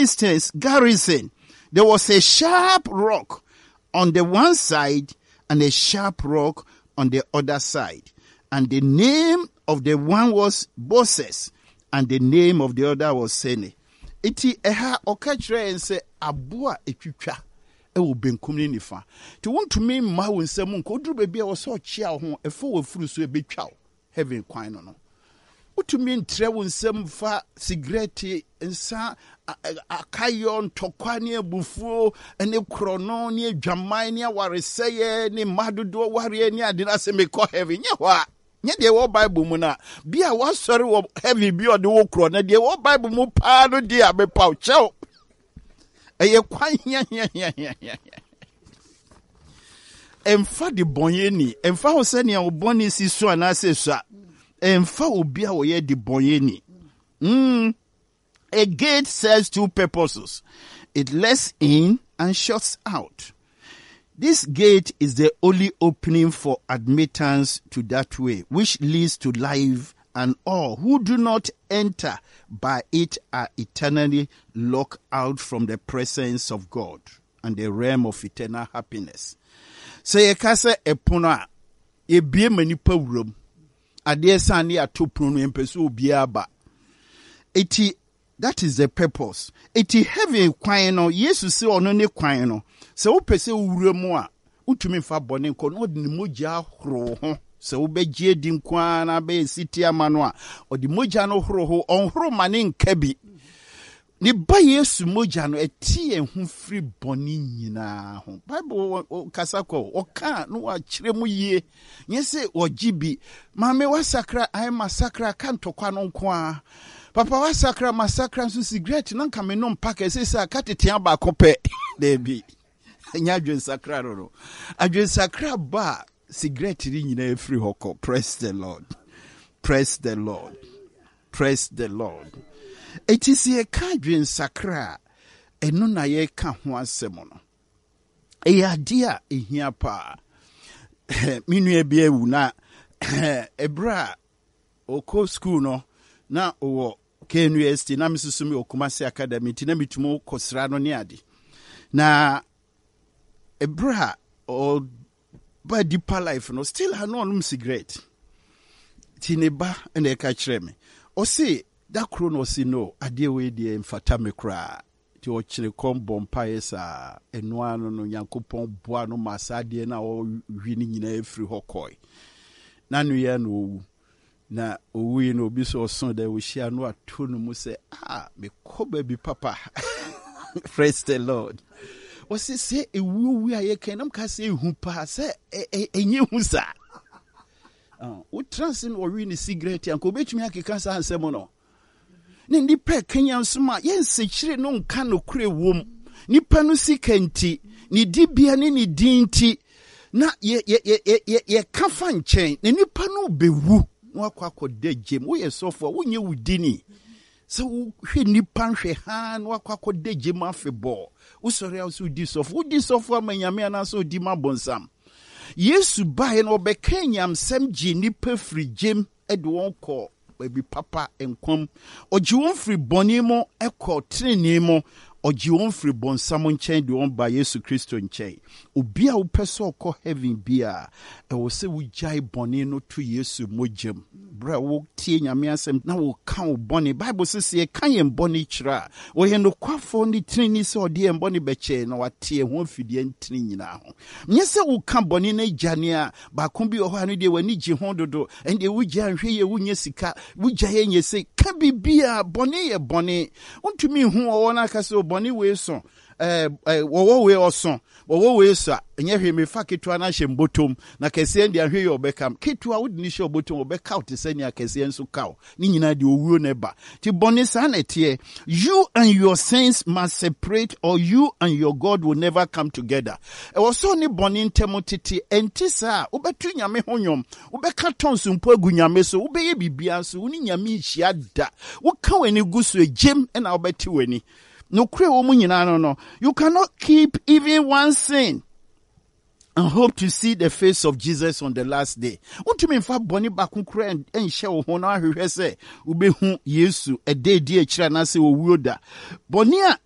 Philistines garrison, there was a sharp rock on the one side and a sharp rock on the other side. And the name of the one was Boses, and the name of the other was Sene. Iti eha okachre ense abua etwitwa ewo benkum ni nifa. Ti wontumi ma wo nsam nko duru bebia wo so chia ho efo wo furu so ebetwa heaven kwan no. Utumi ntre wo nsam fa cigarette nsa akayo ntokwa ne abufuo ene krono ne adwaman ne awareseye ne madodo ware ne ade na se mekọ heaven nye ho a nye de wo Bible mu na bia wo sori wo heaven bi ode wo kro na de wo Bible mu pa no de abepaw chew eye kwan ya emfa de bonyeni emfa ho se ne wo boni si so ana se so emfa obi a wo ye de bonyeni. A gate serves two purposes. It lets in and shuts out. This gate is the only opening for admittance to that way, which leads to life, and all who do not enter by it are eternally locked out from the presence of God and the realm of eternal happiness. So ye kase epono a ye bie manipa wuram ade san ne atopro no empeso obi aba. Eti that is the purpose. Eti heaven kwan no Jesus se ono ne kwan no. Se wo pese wuram a utumi fa bone nko no de moja horo ho. Se wo begye di nkwa na be siti amano a odi moja no horo ho onhoro mane nka bi. Ni ba Yesu moja no eti ehun free bone nyina ho. Bible kasako o ka no wa kire mu yie. Nyese ogibi mame wasakra ai masakra kan tokwa no nko a. Papa wasakra masakra so cigarette nan ka me no mpaka sesa katete aba kope debi. Nya adwen sakra ro. Adwen sakra ba cigarette ri nyina e free hoko. Praise the Lord. Praise the Lord. Praise the Lord. It is a kadwen sakra eno na ye ka ho asem no. E adia ehia pa. Minu e bia wu na ebra oko school no na owo KNUST na misusumi Okumasi Academy tina mitumo kosra no ne ade. Na ebra o ba deeper life no still ha no onum cigarette. Tineba ene ka kire me. O say that chrono si no ade we de mfata me kra. Ti o kire kombo mpae sa eno ano no Nyankopon boa no masade na o hwi ni nyina efiri hokoi. Na nu ye no na owi no obi so son da we share no ato no mu say me ko baby papa. Praise the Lord. O say ewu aye kenam ka say hu pa say enye hu sa. O transin o wi ni cigarette anko betumi akeka sa ansem no. Ni nipa Kenya nsoma ye nsechire no nka no kure wom. Nipa no sikanti ni dibia ni dinti na ye kafa nchen ni nipa no bewu. Wakwa dejem wo yesofo wo nye wudini so hwe nipa hwe han wakwa dejem afebo wo sori aso udi sofo amanyame anaso odi mabonsam Yesu bae no obekanyam sem ji nipa firi jem ede won ko baby papa enkom oji won firi boni mo ekọ treni mo oji won firi bonsam nchen de won ba Yesu Kristo nchen obi a wo pese okọ heaven bia e wo se wo jai boni no to Yesu mojem bra wo tie nyame asem na wo kan wo boni Bible says ye kan ye boni kira wo ye no kwafo ni treni se ode ye boni beche na watie ho afidie ntini nyina ho nye se wo kan boni na jane a ba kon bi ho anu de wani ji ho dodo ende wo gya hwe ye wo nya sika wo gya ye nye se ka bibia boni ye boni untumi hu wo na ka se boni we so wo we oso wo we so enye hwe me fa ketwa na hye mbotom na kese ndi ahwe ye obekam ketwa wo ni hye obotom obeka utesani akese enso kaw ni nyina de owuo na ba ti boni sa na tie you and your sins must separate or you and your God will never come together e wo so ni boni ntemo tete entisa obetu nyame honyom obeka tonso mpo agu nyame so obeye bibia so uni nyame hia da wo ka wani guso ejem na obeti wani no kre wo munyina no you cannot keep even one sin and hope to see the face of Jesus on the last day. Untumi mfa boni bakunkura enhye wo ho na ahwehwe se ubehu Yesu ede di akira na se owuo da. Boni a